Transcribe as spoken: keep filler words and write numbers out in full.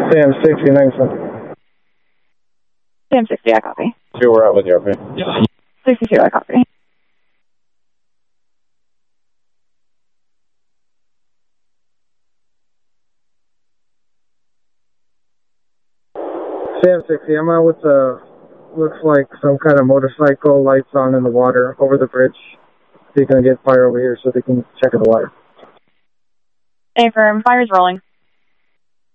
Sam sixty, ninety-seven. Sam sixty, I copy. Two, we're out with you, okay? Yeah. sixty-two, I copy. Sam sixty, I'm out with the, looks like some kind of motorcycle, lights on in the water over the bridge. They're going to get fire over here so they can check the water. Affirm, fire's rolling.